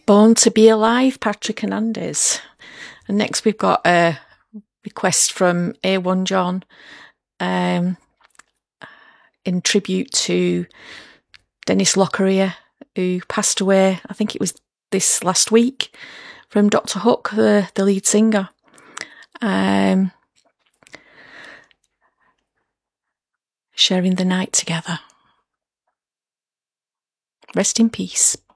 Born to Be Alive, Patrick Hernandez. And next we've got a request from A1 John in tribute to Dennis Lockerier, who passed away, I think it was this last week, from Dr. Hook, the lead singer. Sharing the night together. Rest in peace.